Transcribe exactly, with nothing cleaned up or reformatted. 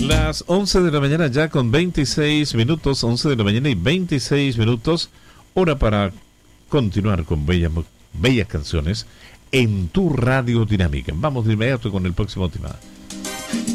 Las once de la mañana ya con veintiséis minutos, once de la mañana y veintiséis minutos, hora para continuar con bellas, bellas canciones en tu radio dinámica. Vamos de inmediato con el próximo tema.